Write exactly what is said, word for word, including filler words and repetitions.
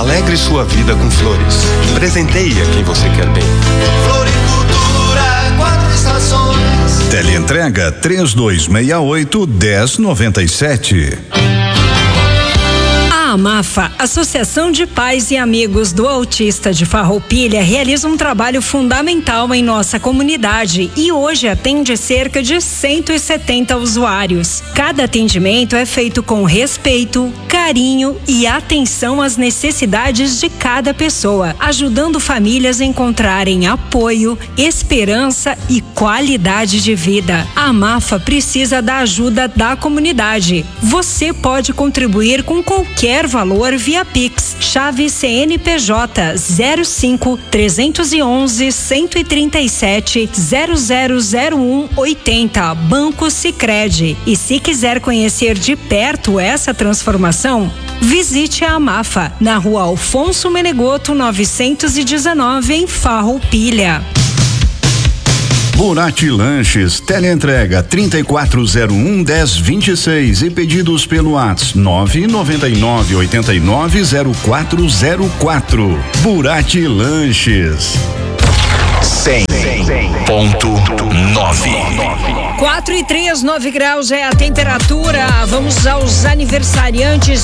Alegre sua vida com flores. Presenteie a quem você quer bem. Floricultura, quatro estações. Teleentrega três dois seis oito, um zero nove sete. A AMAFA, Associação de Pais e Amigos do Autista de Farroupilha, realiza um trabalho fundamental em nossa comunidade e hoje atende cerca de cento e setenta usuários. Cada atendimento é feito com respeito, carinho e atenção às necessidades de cada pessoa, ajudando famílias a encontrarem apoio, esperança e qualidade de vida. A AMAFA precisa da ajuda da comunidade. Você pode contribuir com qualquer valor via Pix, chave C N P J zero cinco, trezentos e onze, cento e trinta e sete, zero zero zero um, oitenta, Banco Sicredi. E se quiser conhecer de perto essa transformação, visite a AMAFA na Rua Alfonso Menegoto novecentos e dezenove, em Farroupilha. Burati Lanches, teleentrega trinta e quatro zero um, dez vinte e seis e pedidos pelo WhatsApp nove nove nove, oito nove, zero quatro zero quatro. Burati Lanches. cem ponto nove. quatro e três, nove graus é a temperatura. Vamos aos aniversariantes